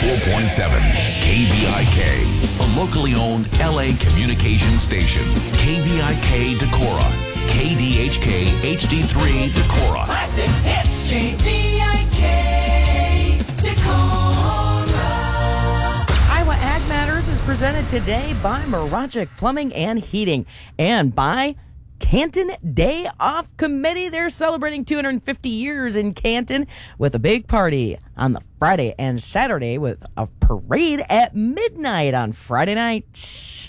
94.7 KVIK, a locally owned LA communication station. KVIK Decorah, KDHK HD3 Decorah. Classic hits, KVIK Decorah. Iowa Ag Matters is presented today by Miragic Plumbing and Heating and by Canton Day Off Committee. They're celebrating 250 years in Canton with a big party on the Friday and Saturday with a parade at midnight on Friday night.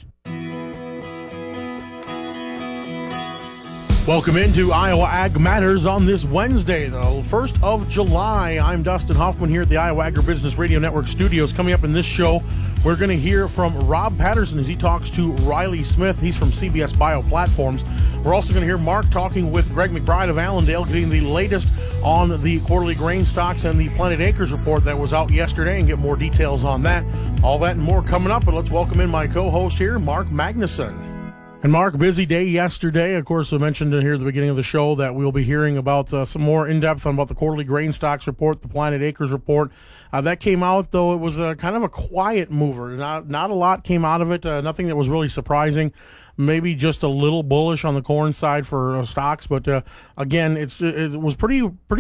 Welcome into Iowa Ag Matters on this Wednesday, the 1st of July. I'm Dustin Hoffman here at the Iowa Agribusiness Radio Network studios. Coming up in this show, we're going to hear from Rob Patterson as he talks to Riley Smith. He's from CBS Bioplatforms. We're also going to hear Mark talking with Greg McBride of Allendale, getting the latest on the quarterly grain stocks and the planted acres report that was out yesterday, and get more details on that. All that and more coming up, but let's welcome in my co-host here, Mark Magnuson. And Mark, busy day yesterday. Of course, I mentioned here at the beginning of the show that we'll be hearing about some more in-depth about the quarterly grain stocks report, the planted acres report. That came out, though it was kind of a quiet mover. Not a lot came out of it, nothing that was really surprising. Maybe just a little bullish on the corn side for stocks, but again, it was pretty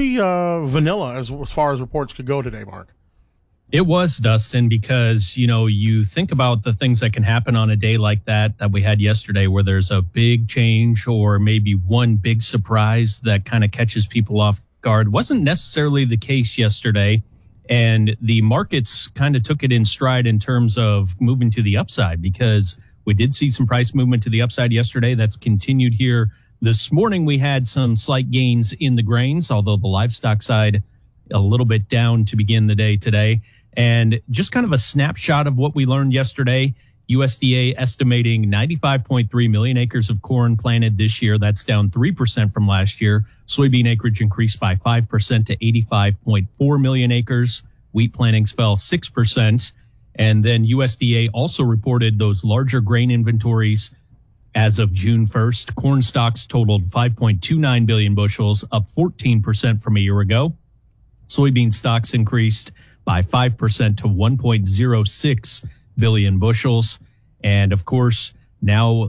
vanilla as far as reports could go today, Mark. It was, Dustin, because, you think about the things that can happen on a day like that we had yesterday, where there's a big change or maybe one big surprise that kind of catches people off guard. Wasn't necessarily the case yesterday, and the markets kind of took it in stride in terms of moving to the upside, because we did see some price movement to the upside yesterday. That's continued here. This morning we had some slight gains in the grains, although the livestock side a little bit down to begin the day today. And just kind of a snapshot of what we learned yesterday, USDA estimating 95.3 million acres of corn planted this year. That's down 3% from last year. Soybean acreage increased by 5% to 85.4 million acres. Wheat plantings fell 6%. And then USDA also reported those larger grain inventories as of June 1st. Corn stocks totaled 5.29 billion bushels, up 14% from a year ago. Soybean stocks increased by 5% to 1.06 billion bushels. And of course, now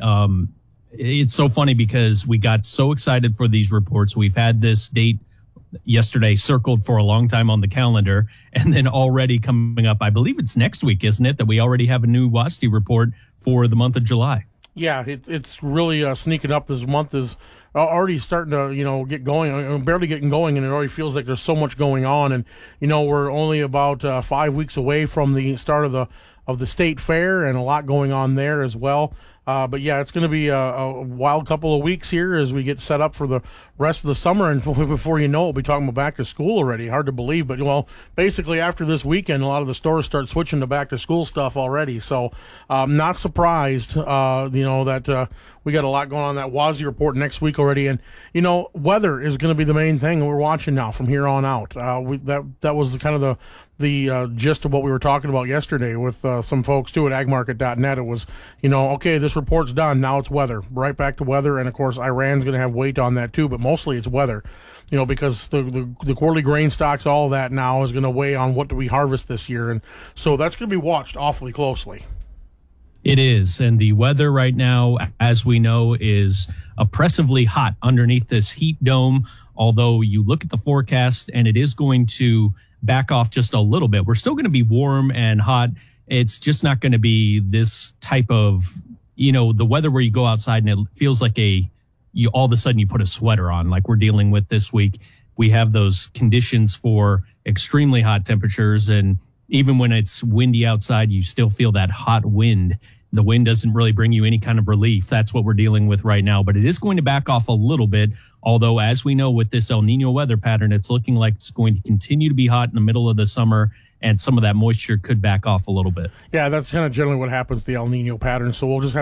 it's so funny because we got so excited for these reports. We've had this date yesterday circled for a long time on the calendar, and then already coming up, I believe it's next week, isn't it, that we already have a new WASDE report for the month of July. Yeah, it's really sneaking up. This month is already starting to, get going, barely getting going, and it already feels like there's so much going on. And, we're only about 5 weeks away from the start of the state fair, and a lot going on there as well. But yeah, it's going to be a wild couple of weeks here as we get set up for the rest of the summer. And before you know it, we'll be talking about back to school already. Hard to believe, but basically after this weekend, a lot of the stores start switching to back to school stuff already. So not surprised, that we got a lot going on. That WASDE report next week already. And, weather is going to be the main thing we're watching now from here on out. That was kind of the gist of what we were talking about yesterday with some folks too at agmarket.net. It was, okay, this report's done. Now it's weather. Right back to weather. And of course, Iran's going to have weight on that too, but mostly it's weather, because the quarterly grain stocks, all that now is going to weigh on what do we harvest this year. And so that's going to be watched awfully closely. It is. And the weather right now, as we know, is oppressively hot underneath this heat dome. Although you look at the forecast and it is going to back off just a little bit. We're still going to be warm and hot. It's just not going to be this type of, the weather where you go outside and it feels like all of a sudden you put a sweater on, like we're dealing with this week. We have those conditions for extremely hot temperatures. And even when it's windy outside, you still feel that hot wind. The wind doesn't really bring you any kind of relief. That's what we're dealing with right now. But it is going to back off a little bit. Although, as we know, with this El Nino weather pattern, it's looking like it's going to continue to be hot in the middle of the summer, and some of that moisture could back off a little bit. Yeah, that's kind of generally what happens, the El Nino pattern. So we'll just have